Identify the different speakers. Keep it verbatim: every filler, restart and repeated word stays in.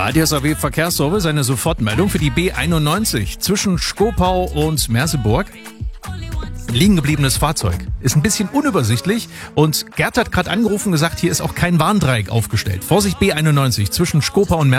Speaker 1: Ja, der S A W-Verkehrsservice, eine Sofortmeldung für die B einundneunzig zwischen Schkopau und Merseburg. Liegen gebliebenes Fahrzeug. Ist ein bisschen unübersichtlich und Gerd hat gerade angerufen und gesagt, hier ist auch kein Warndreieck aufgestellt. Vorsicht, B einundneunzig zwischen Schkopau und Merseburg.